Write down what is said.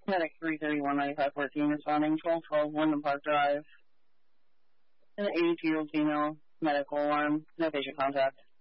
Medic 331-9514 responding, 1212 Wyndham Park Drive. An 82-year-old female, medical alarm, no patient contact.